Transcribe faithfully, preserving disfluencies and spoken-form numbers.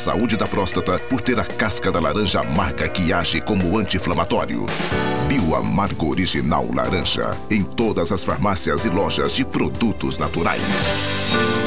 saúde da próstata por ter a casca da laranja amarga que age como anti-inflamatório. Bioamargo Original Laranja. Em todas as farmácias e lojas de produtos naturais.